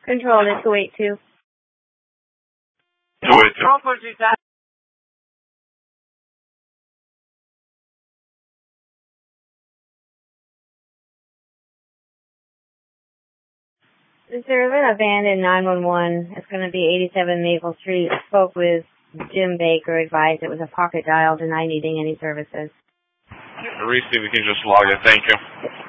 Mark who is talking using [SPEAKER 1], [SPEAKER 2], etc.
[SPEAKER 1] Control to 282.
[SPEAKER 2] 282.
[SPEAKER 1] Is there an abandoned 911? It's going to be 87 Maple Street. I spoke with Jim Baker, advised it was a pocket dial, denied needing any services.
[SPEAKER 2] Receive, you can just log it. Thank you.